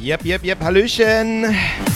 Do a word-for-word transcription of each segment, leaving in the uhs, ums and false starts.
Jep, jep, jep, Hallöchen.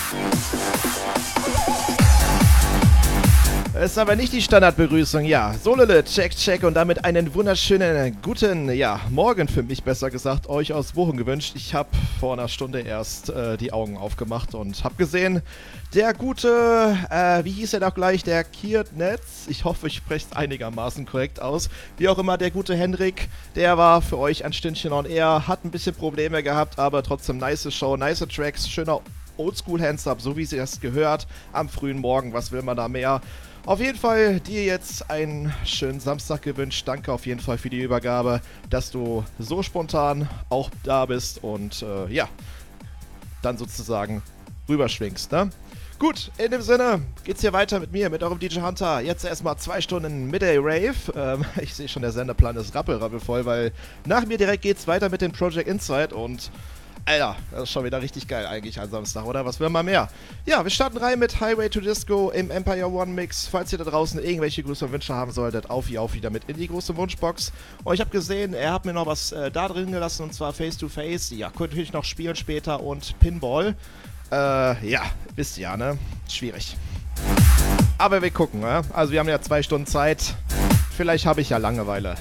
Das ist aber nicht die Standardbegrüßung, ja. Solele, check, check und damit einen wunderschönen guten, ja, Morgen für mich, besser gesagt, euch aus Bochum gewünscht. Ich habe vor einer Stunde erst äh, die Augen aufgemacht und habe gesehen, der gute, äh, wie hieß er doch gleich, der Kiert-Netz, ich hoffe, ich spreche es einigermaßen korrekt aus, wie auch immer, der gute Henrik, der war für euch ein Stündchen on air, hat ein bisschen Probleme gehabt, aber trotzdem nice Show, nice Tracks, schöner Oldschool Hands-Up, so wie sie das gehört, am frühen Morgen, was will man da mehr? Auf jeden Fall dir jetzt einen schönen Samstag gewünscht. Danke auf jeden Fall für die Übergabe, dass du so spontan auch da bist und äh, ja, dann sozusagen rüberschwingst, ne? Gut, in dem Sinne geht's hier weiter mit mir, mit eurem D J Hunter. Jetzt erstmal zwei Stunden Midday Rave. Ähm, ich sehe schon, der Sendeplan ist rappelrappelvoll, weil nach mir direkt geht's weiter mit dem Project Insight und Alter, das ist schon wieder richtig geil eigentlich an Samstag, oder? Was will man mehr? Ja, wir starten rein mit Highway to Disco im Empire One Mix. Falls ihr da draußen irgendwelche größeren Wünsche haben solltet, auf wie auf wieder mit in die große Wunschbox. Und ich habe gesehen, er hat mir noch was äh, da drin gelassen, und zwar Face to Face. Ja, könnte ich noch spielen später und Pinball. Äh, ja, wisst ihr ja, ne? Schwierig. Aber wir gucken, ne? Also wir haben ja zwei Stunden Zeit. Vielleicht habe ich ja Langeweile.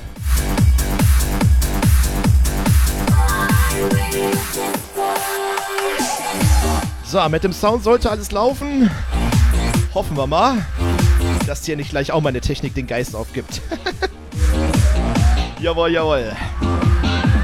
So, mit dem Sound sollte alles laufen. Hoffen wir mal, dass hier nicht gleich auch meine Technik den Geist aufgibt. Jawohl, jawohl.